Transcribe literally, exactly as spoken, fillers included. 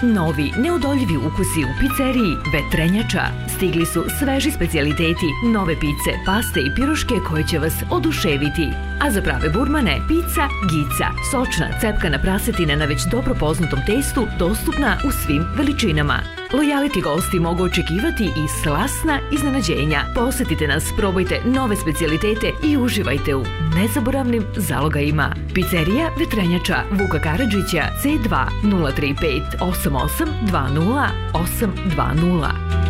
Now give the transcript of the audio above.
Novi, neodoljivi ukusi u pizzeriji Vetrenjača. Stigli su sveži specijaliteti, nove pice, paste i piroške koje će vas oduševiti. A za prave burmane, pizza Gica. Sočna, cepkana prasetina na već dobro poznatom testu, dostupna u svim veličinama. Lojaliti gosti mogu očekivati i slasna iznenađenja. Posetite nas, probajte nove specijalitete i uživajte u nezaboravnim zalogajima. Pizzerija Vetrenjača, Vuka Karadžića, C dva nula tri pet osam osam dva nula osam dva nula.